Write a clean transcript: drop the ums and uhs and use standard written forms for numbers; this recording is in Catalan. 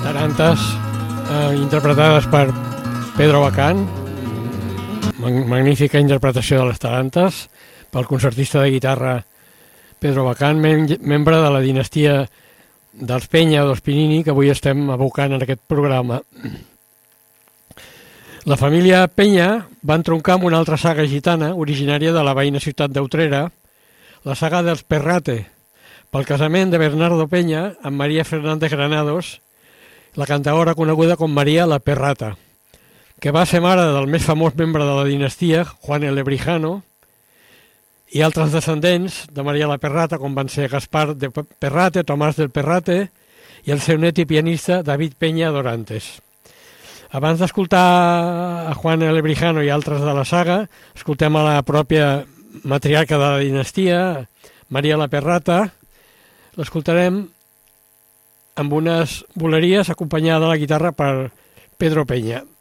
tarantes interpretades per Pedro Bacán, magnífica interpretació de les tarantes pel concertista de guitarra Pedro Bacán, membre de la dinastia dels Penya o dels Pinini, que avui estem abocant en aquest programa. La família Penya va entroncar amb una altra saga gitana originària de la veïna ciutat d'Utrera, la saga dels Perrate, pel casament de Bernardo Peña amb María Fernández Granados, la cantaora coneguda com María la Perrata, que va ser mare del més famós membre de la dinastia, Juan el Lebrijano, i altres descendents de María la Perrata, com van ser Gaspar de Perrate, Tomàs del Perrate i el seu net i pianista David Peña Dorantes. Abans d'escoltar a Juan el Lebrijano i altres de la saga, escoltem a la pròpia matriarca de la dinastia, María la Perrata. L'escoltarem amb unes buleries acompanyada de la guitarra per Pedro Peña.